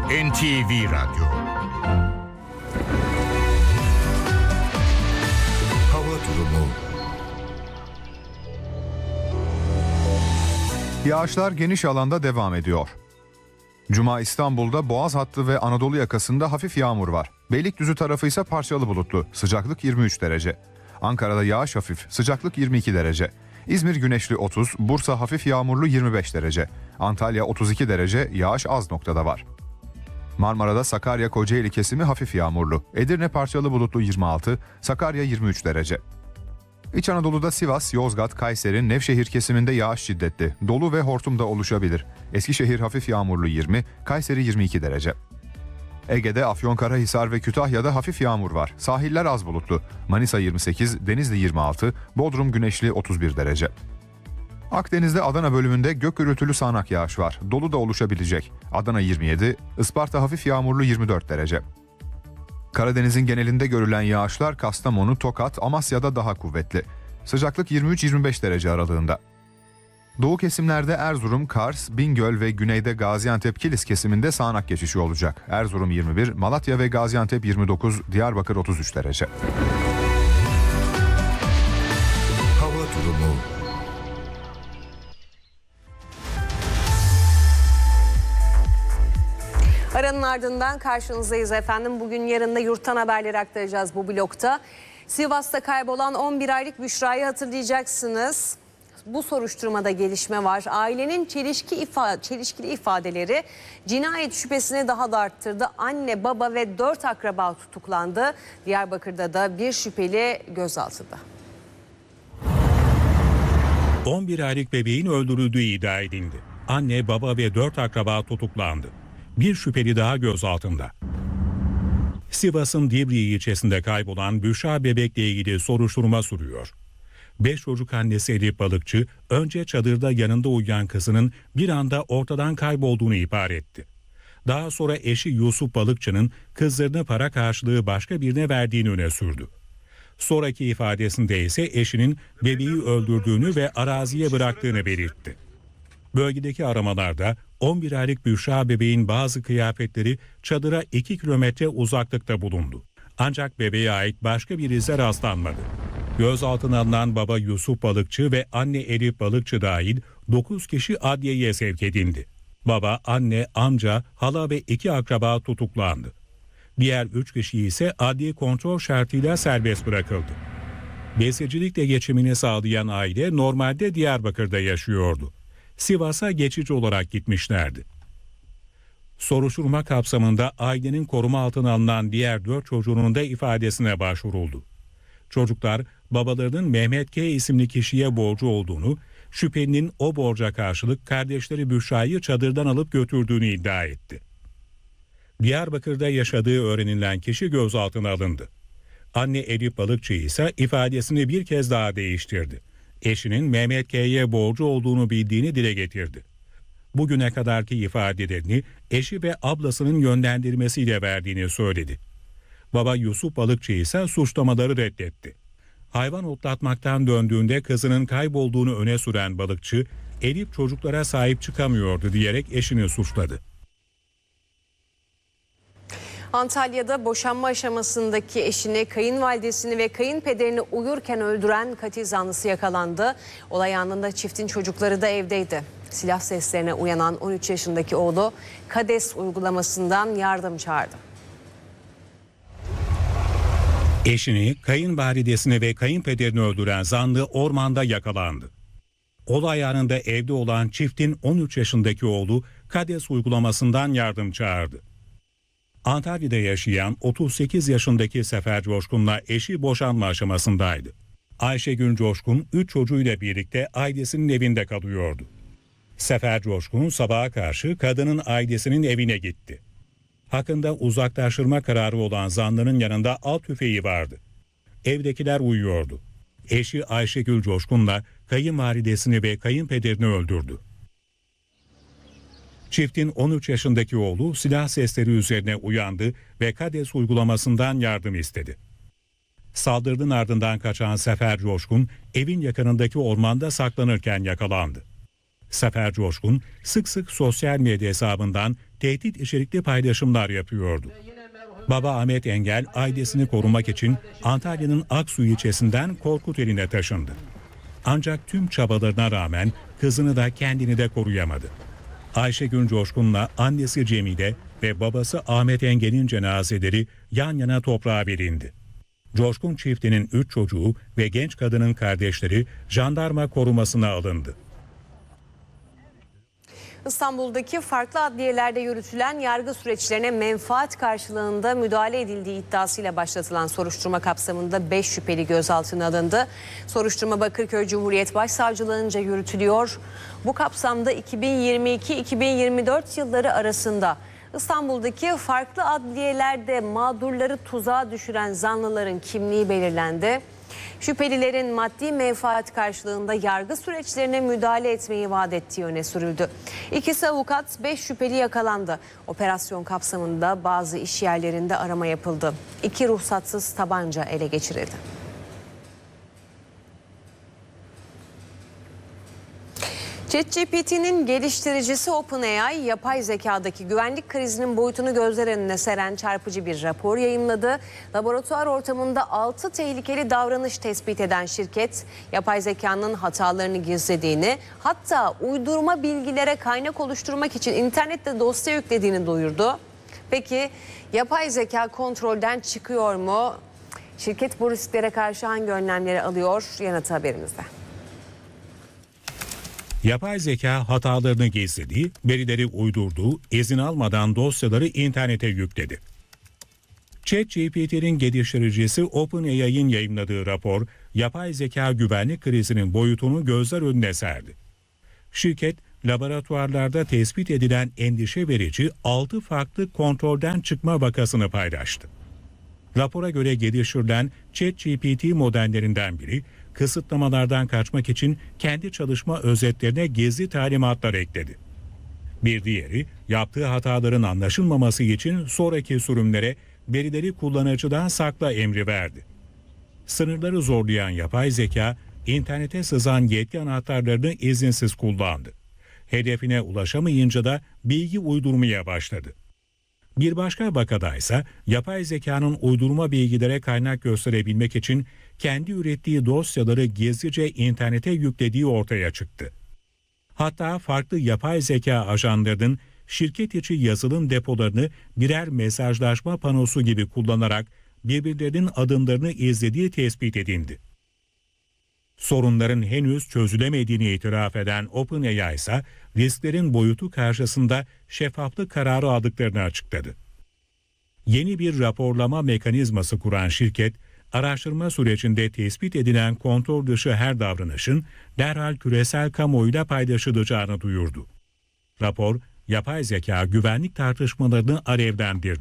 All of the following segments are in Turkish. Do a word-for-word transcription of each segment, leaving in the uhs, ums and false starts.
N T V Radyo. Hava durumu. Yağışlar geniş alanda devam ediyor. Cuma İstanbul'da Boğaz hattı ve Anadolu yakasında hafif yağmur var. Beylikdüzü tarafı ise parçalı bulutlu. Sıcaklık yirmi üç derece. Ankara'da yağış hafif. Sıcaklık yirmi iki derece. İzmir güneşli otuz, Bursa hafif yağmurlu yirmi beş derece. Antalya otuz iki derece, yağış az noktada var. Marmara'da Sakarya Kocaeli kesimi hafif yağmurlu. Edirne parçalı bulutlu yirmi altı, Sakarya yirmi üç derece. İç Anadolu'da Sivas, Yozgat, Kayseri, Nevşehir kesiminde yağış şiddetli. Dolu ve hortum da oluşabilir. Eskişehir hafif yağmurlu yirmi, Kayseri yirmi iki derece. Ege'de Afyonkarahisar ve Kütahya'da hafif yağmur var. Sahiller az bulutlu. Manisa yirmi sekiz, Denizli yirmi altı, Bodrum güneşli otuz bir derece. Akdeniz'de Adana bölümünde gök gürültülü sağanak yağış var. Dolu da oluşabilecek. Adana yirmi yedi, Isparta hafif yağmurlu yirmi dört derece. Karadeniz'in genelinde görülen yağışlar Kastamonu, Tokat, Amasya'da daha kuvvetli. Sıcaklık yirmi üç yirmi beş derece aralığında. Doğu kesimlerde Erzurum, Kars, Bingöl ve güneyde Gaziantep, Kilis kesiminde sağanak geçişi olacak. Erzurum yirmi bir, Malatya ve Gaziantep yirmi dokuz, Diyarbakır otuz üç derece. Hava durumu. Aranın ardından karşınızdayız efendim. Bugün yarın da yurttan haberleri aktaracağız bu blokta. Sivas'ta kaybolan on bir aylık Büşra'yı hatırlayacaksınız. Bu soruşturmada gelişme var. Ailenin çelişki ifa çelişkili ifadeleri cinayet şüphesini daha da arttırdı. Anne, baba ve dört akraba tutuklandı. Diyarbakır'da da bir şüpheli gözaltında. on bir aylık bebeğin öldürüldüğü iddia edildi. Anne, baba ve dört akraba tutuklandı. Bir şüpheli daha gözaltında. Sivas'ın Divriği ilçesinde kaybolan Büşra bebekle ilgili soruşturma sürüyor. Beş çocuk annesi Elif Balıkçı önce çadırda yanında uyuyan kızının bir anda ortadan kaybolduğunu ihbar etti. Daha sonra eşi Yusuf Balıkçı'nın kızlarını para karşılığı başka birine verdiğini öne sürdü. Sonraki ifadesinde ise eşinin bebeği öldürdüğünü ve araziye bıraktığını belirtti. Bölgedeki aramalarda on bir aylık Büşra bebeğin bazı kıyafetleri çadıra iki kilometre uzaklıkta bulundu. Ancak bebeğe ait başka bir ize rastlanmadı. Gözaltına alınan baba Yusuf Balıkçı ve anne Elif Balıkçı dahil dokuz kişi adliyeye sevk edildi. Baba, anne, amca, hala ve iki akraba tutuklandı. Diğer üç kişi ise adli kontrol şartıyla serbest bırakıldı. Besicilikle geçimini sağlayan aile normalde Diyarbakır'da yaşıyordu. Sivas'a geçici olarak gitmişlerdi. Soruşturma kapsamında ailenin koruma altına alınan diğer dört çocuğunun da ifadesine başvuruldu. Çocuklar babalarının Mehmet K. isimli kişiye borcu olduğunu, şüphelinin o borca karşılık kardeşleri Büşra'yı çadırdan alıp götürdüğünü iddia etti. Diyarbakır'da yaşadığı öğrenilen kişi gözaltına alındı. Anne Elif Balıkçı ise ifadesini bir kez daha değiştirdi. Eşinin Mehmet K'ye borcu olduğunu bildiğini dile getirdi. Bugüne kadarki ifadelerini eşi ve ablasının yönlendirmesiyle verdiğini söyledi. Baba Yusuf Balıkçı ise suçlamaları reddetti. Hayvan otlatmaktan döndüğünde kızının kaybolduğunu öne süren Balıkçı, Elif çocuklara sahip çıkamıyordu diyerek eşini suçladı. Antalya'da boşanma aşamasındaki eşini, kayınvalidesini ve kayınpederini uyurken öldüren katil zanlısı yakalandı. Olay anında çiftin çocukları da evdeydi. Silah seslerine uyanan on üç yaşındaki oğlu KADES uygulamasından yardım çağırdı. Eşini, kayınvalidesini ve kayınpederini öldüren zanlı ormanda yakalandı. Olay anında evde olan çiftin on üç yaşındaki oğlu KADES uygulamasından yardım çağırdı. Antalya'da yaşayan otuz sekiz yaşındaki Sefer Coşkun'la eşi boşanma aşamasındaydı. Ayşegül Coşkun üç çocuğuyla birlikte ailesinin evinde kalıyordu. Sefer Coşkun sabaha karşı kadının ailesinin evine gitti. Hakkında uzaklaştırma kararı olan zanlının yanında av tüfeği vardı. Evdekiler uyuyordu. Eşi Ayşegül Coşkun'la kayınvalidesini ve kayınpederini öldürdü. Çiftin on üç yaşındaki oğlu silah sesleri üzerine uyandı ve KADES uygulamasından yardım istedi. Saldırının ardından kaçan Sefer Coşkun evin yakınındaki ormanda saklanırken yakalandı. Sefer Coşkun sık sık sosyal medya hesabından tehdit içerikli paylaşımlar yapıyordu. Baba Ahmet Engel ailesini korumak için Antalya'nın Aksu ilçesinden Korkuteli'ne taşındı. Ancak tüm çabalarına rağmen kızını da kendini de koruyamadı. Ayşegül Coşkun'la annesi Cemile ve babası Ahmet Engel'in cenazeleri yan yana toprağa verildi. Coşkun çiftinin üç çocuğu ve genç kadının kardeşleri jandarma korumasına alındı. İstanbul'daki farklı adliyelerde yürütülen yargı süreçlerine menfaat karşılığında müdahale edildiği iddiasıyla başlatılan soruşturma kapsamında beş şüpheli gözaltına alındı. Soruşturma Bakırköy Cumhuriyet Başsavcılığınca yürütülüyor. Bu kapsamda iki bin yirmi iki iki bin yirmi dört yılları arasında İstanbul'daki farklı adliyelerde mağdurları tuzağa düşüren zanlıların kimliği belirlendi. Şüphelilerin maddi menfaat karşılığında yargı süreçlerine müdahale etmeyi vaat ettiği öne sürüldü. İkisi avukat, beş şüpheli yakalandı. Operasyon kapsamında bazı iş yerlerinde arama yapıldı. İki ruhsatsız tabanca ele geçirildi. ChatGPT'nin geliştiricisi OpenAI, yapay zekadaki güvenlik krizinin boyutunu gözler önüne seren çarpıcı bir rapor yayımladı. Laboratuvar ortamında altı tehlikeli davranış tespit eden şirket, yapay zekanın hatalarını gizlediğini, hatta uydurma bilgilere kaynak oluşturmak için internette dosya yüklediğini duyurdu. Peki yapay zeka kontrolden çıkıyor mu? Şirket bu risklere karşı hangi önlemleri alıyor? Yanıtı haberimizde. Yapay zeka hatalarını gizledi, verileri uydurdu, izin almadan dosyaları internete yükledi. ChatGPT'nin geliştiricisi OpenAI'nin yayımladığı rapor, yapay zeka güvenlik krizinin boyutunu gözler önüne serdi. Şirket, laboratuvarlarda tespit edilen endişe verici altı farklı kontrolden çıkma vakasını paylaştı. Rapora göre geliştirilen ChatGPT modellerinden biri, kısıtlamalardan kaçmak için kendi çalışma özetlerine gizli talimatlar ekledi. Bir diğeri, yaptığı hataların anlaşılmaması için sonraki sürümlere verileri kullanıcıdan sakla emri verdi. Sınırları zorlayan yapay zeka, internete sızan yetki anahtarlarını izinsiz kullandı. Hedefine ulaşamayınca da bilgi uydurmaya başladı. Bir başka vakada ise yapay zekanın uydurma bilgilere kaynak gösterebilmek için kendi ürettiği dosyaları gizlice internete yüklediği ortaya çıktı. Hatta farklı yapay zeka ajanlarının şirket içi yazılım depolarını birer mesajlaşma panosu gibi kullanarak birbirlerinin adımlarını izlediği tespit edildi. Sorunların henüz çözülemediğini itiraf eden OpenAI ise risklerin boyutu karşısında şeffaflık kararı aldıklarını açıkladı. Yeni bir raporlama mekanizması kuran şirket, araştırma sürecinde tespit edilen kontrol dışı her davranışın derhal küresel kamuoyuyla paylaşılacağını duyurdu. Rapor, yapay zeka güvenlik tartışmalarını alevlendirdi.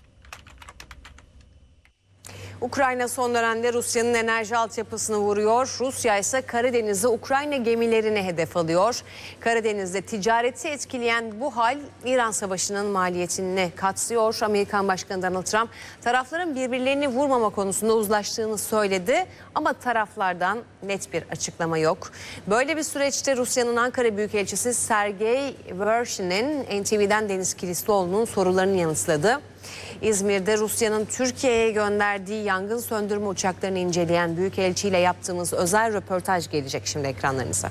Ukrayna son dönemde Rusya'nın enerji altyapısını vuruyor. Rusya ise Karadeniz'de Ukrayna gemilerini hedef alıyor. Karadeniz'de ticareti etkileyen bu hal İran Savaşı'nın maliyetini katlıyor. Amerikan Başkanı Donald Trump tarafların birbirlerini vurmama konusunda uzlaştığını söyledi. Ama taraflardan net bir açıklama yok. Böyle bir süreçte Rusya'nın Ankara Büyükelçisi Sergey Vershin'in N T V'den Deniz Kilislioğlu'nun sorularını yanıtladı. İzmir'de Rusya'nın Türkiye'ye gönderdiği yangın söndürme uçaklarını inceleyen Büyükelçi ile yaptığımız özel röportaj gelecek şimdi ekranlarınıza.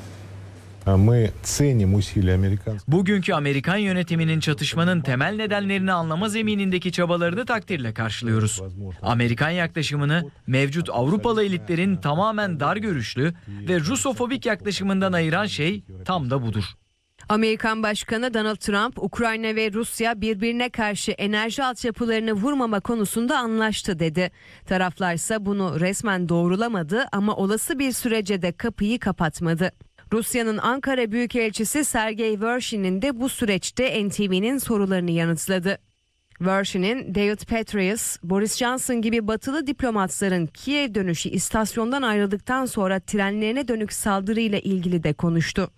Bugünkü Amerikan yönetiminin çatışmanın temel nedenlerini anlama zeminindeki çabalarını takdirle karşılıyoruz. Amerikan yaklaşımını mevcut Avrupalı elitlerin tamamen dar görüşlü ve Rusofobik yaklaşımından ayıran şey tam da budur. Amerikan Başkanı Donald Trump, Ukrayna ve Rusya birbirine karşı enerji altyapılarını vurmama konusunda anlaştı dedi. Taraflar ise bunu resmen doğrulamadı ama olası bir sürece de kapıyı kapatmadı. Rusya'nın Ankara Büyükelçisi Sergey Vershin'in de bu süreçte N T V'nin sorularını yanıtladı. Vershin'in David Petraeus, Boris Johnson gibi batılı diplomatların Kiev dönüşü istasyondan ayrıldıktan sonra trenlerine dönük saldırıyla ilgili de konuştu.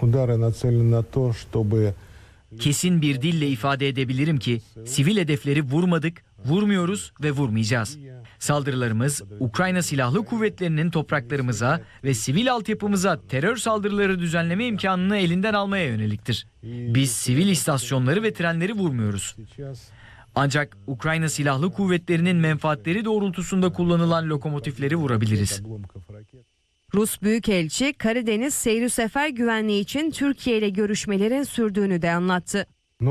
Kesin bir dille ifade edebilirim ki sivil hedefleri vurmadık, vurmuyoruz ve vurmayacağız. Saldırılarımız Ukrayna Silahlı Kuvvetleri'nin topraklarımıza ve sivil altyapımıza terör saldırıları düzenleme imkanını elinden almaya yöneliktir. Biz sivil istasyonları ve trenleri vurmuyoruz. Ancak Ukrayna Silahlı Kuvvetleri'nin menfaatleri doğrultusunda kullanılan lokomotifleri vurabiliriz. Rus Büyükelçi Karadeniz seyri sefer güvenliği için Türkiye ile görüşmelerin sürdüğünü de anlattı.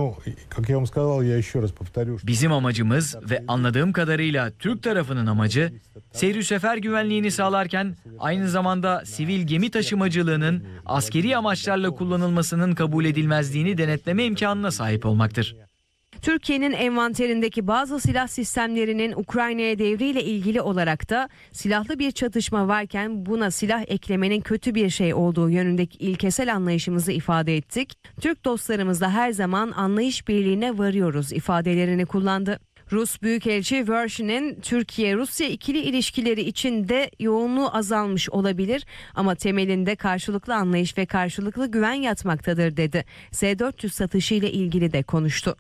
Bizim amacımız ve anladığım kadarıyla Türk tarafının amacı seyri sefer güvenliğini sağlarken aynı zamanda sivil gemi taşımacılığının askeri amaçlarla kullanılmasının kabul edilmezliğini denetleme imkanına sahip olmaktır. Türkiye'nin envanterindeki bazı silah sistemlerinin Ukrayna'ya devriyle ilgili olarak da silahlı bir çatışma varken buna silah eklemenin kötü bir şey olduğu yönündeki ilkesel anlayışımızı ifade ettik. Türk dostlarımızla her zaman anlayış birliğine varıyoruz ifadelerini kullandı. Rus Büyükelçi Vershinin Türkiye-Rusya ikili ilişkileri içinde yoğunluğu azalmış olabilir ama temelinde karşılıklı anlayış ve karşılıklı güven yatmaktadır dedi. S dört yüz satışı ile ilgili de konuştu.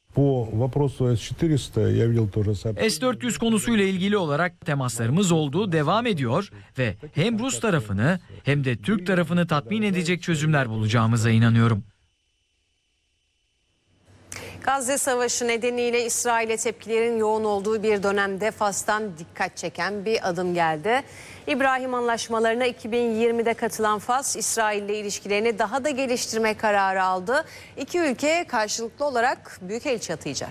S dört yüz konusuyla ilgili olarak temaslarımız olduğu devam ediyor ve hem Rus tarafını hem de Türk tarafını tatmin edecek çözümler bulacağımıza inanıyorum. Gazze Savaşı nedeniyle İsrail'e tepkilerin yoğun olduğu bir dönemde Fas'tan dikkat çeken bir adım geldi. İbrahim Anlaşmalarına iki bin yirmide katılan Fas, İsrail'le ilişkilerini daha da geliştirme kararı aldı. İki ülke karşılıklı olarak büyükelçi atayacak.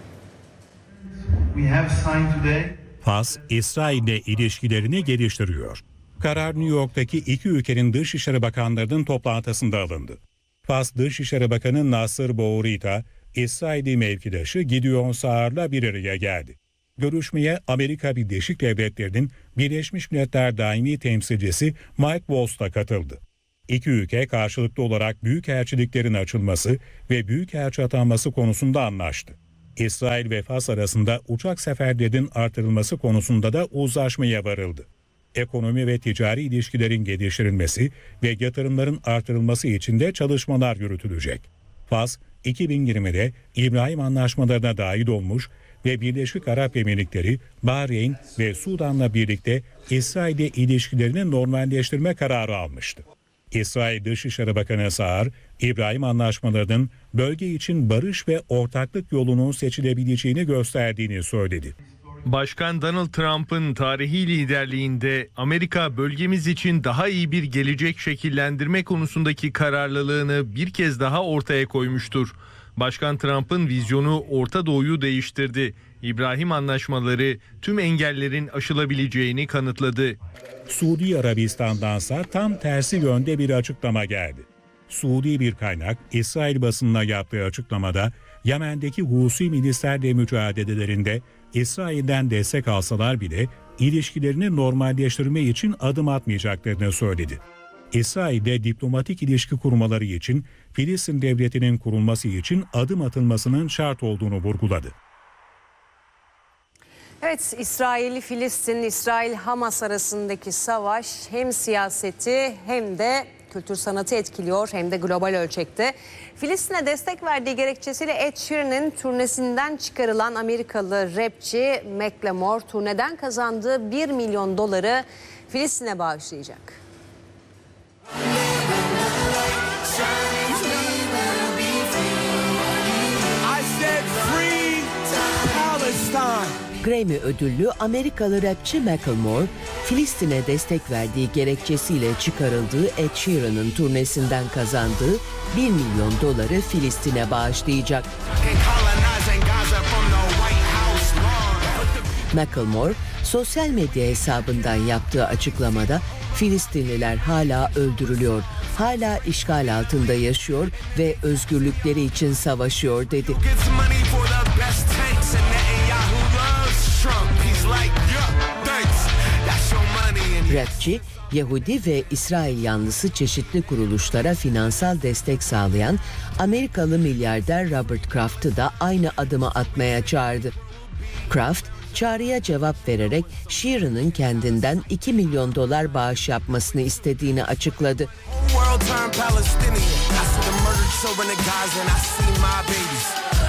Fas, İsrail'le ilişkilerini geliştiriyor. Karar New York'taki iki ülkenin Dışişleri Bakanlarının toplantısında alındı. Fas Dışişleri Bakanı Nasser Bourita, İsrail'i mevkidaşı Gideon Saar'la bir araya geldi. Görüşmeye Amerika Birleşik Devletleri'nin Birleşmiş Milletler Daimi Temsilcisi Mike Waltz da katıldı. İki ülke karşılıklı olarak büyükelçiliklerin açılması ve büyükelçi atanması konusunda anlaştı. İsrail ve Fas arasında uçak seferlerinin artırılması konusunda da uzlaşmaya varıldı. Ekonomi ve ticari ilişkilerin geliştirilmesi ve yatırımların artırılması için de çalışmalar yürütülecek. Fas, iki bin yirmide İbrahim Anlaşmalarına dahil olmuş ve Birleşik Arap Emirlikleri, Bahreyn ve Sudan'la birlikte İsrail'le ilişkilerini normalleştirme kararı almıştı. İsrail Dışişleri Bakanı Saar, İbrahim Anlaşmalarının bölge için barış ve ortaklık yolunun seçilebileceğini gösterdiğini söyledi. Başkan Donald Trump'ın tarihi liderliğinde Amerika bölgemiz için daha iyi bir gelecek şekillendirme konusundaki kararlılığını bir kez daha ortaya koymuştur. Başkan Trump'ın vizyonu Orta Doğu'yu değiştirdi. İbrahim Anlaşmaları tüm engellerin aşılabileceğini kanıtladı. Suudi Arabistan'dansa tam tersi yönde bir açıklama geldi. Suudi bir kaynak İsrail basınına yaptığı açıklamada Yemen'deki Husi milislerle mücadelelerinde İsrail'den destek alsalar bile ilişkilerini normalleştirme için adım atmayacaklarını söyledi. İsrail'de diplomatik ilişki kurmaları için Filistin devletinin kurulması için adım atılmasının şart olduğunu vurguladı. Evet, İsrail-Filistin, İsrail-Hamas arasındaki savaş hem siyaseti hem de kültür sanatı etkiliyor hem de global ölçekte. Filistin'e destek verdiği gerekçesiyle Ed Sheeran'ın turnesinden çıkarılan Amerikalı rapçi Macklemore turneden kazandığı bir milyon doları Filistin'e bağışlayacak. Grammy ödüllü Amerikalı rapçi Macklemore, Filistin'e destek verdiği gerekçesiyle çıkarıldığı Ed Sheeran'ın turnesinden kazandığı bir milyon doları Filistin'e bağışlayacak. Macklemore, sosyal medya hesabından yaptığı açıklamada Filistinliler hala öldürülüyor, hala işgal altında yaşıyor ve özgürlükleri için savaşıyor dedi. Rapçi, Yahudi ve İsrail yanlısı çeşitli kuruluşlara finansal destek sağlayan Amerikalı milyarder Robert Kraft'ı da aynı adımı atmaya çağırdı. Kraft, çağrıya cevap vererek Sheeran'ın kendinden iki milyon dolar bağış yapmasını istediğini açıkladı.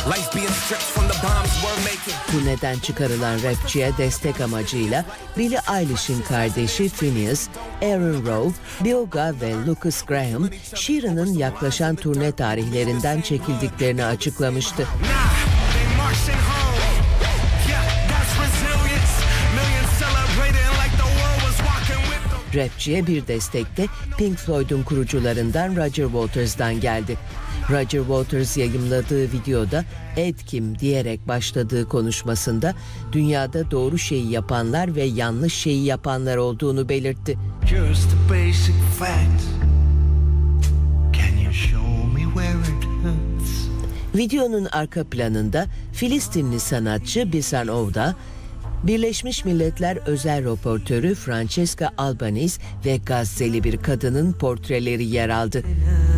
Life being stripped from the bombs we're making. Turneden çıkarılan rapçiye destek amacıyla Billie Eilish'in kardeşi Phineas, Aaron Rowe, Bioga ve Lucas Graham, Sheeran'ın yaklaşan turne tarihlerinden çekildiklerini açıklamıştı. Nah, they marching home. Yeah, that's resilience. Millions celebrating like the world was walking with them. Rapçiye bir destek de Pink Floyd'un kurucularından Roger Waters'dan geldi. Roger Waters yayımladığı videoda "Ed kim?" diyerek başladığı konuşmasında dünyada doğru şeyi yapanlar ve yanlış şeyi yapanlar olduğunu belirtti. Just a basic fact. Can you show me where it hurts? Videonun arka planında Filistinli sanatçı Bisan Ovda, Birleşmiş Milletler özel raportörü Francesca Albanese ve Gazze'li bir kadının portreleri yer aldı.